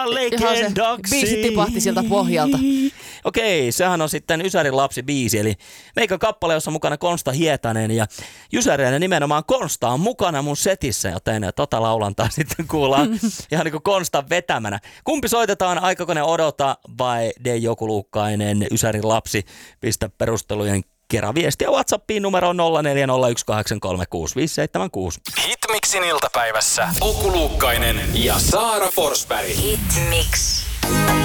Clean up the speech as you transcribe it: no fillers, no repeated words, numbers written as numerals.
legendaksi. Biisi tipahti sieltä pohjalta. Okei, sehän on sitten Ysärin lapsi-biisi, eli meikän kappale, jossa on mukana Konsta Hietanen ja Ysäriä, nimenomaan Konsta on mukana mun setissä, joten tota laulantaa sitten kuullaan ihan niin kuin Konstan vetämänä. Kumpi soitetaan, Aikakone odota vai Joku Luukkainen, Ysärin lapsi? Pistä perustelujen kerran viestiä WhatsAppiin numero 0401836576. Hitmixin iltapäivässä Oku Luukkainen ja Saara Forsberg. Hitmix.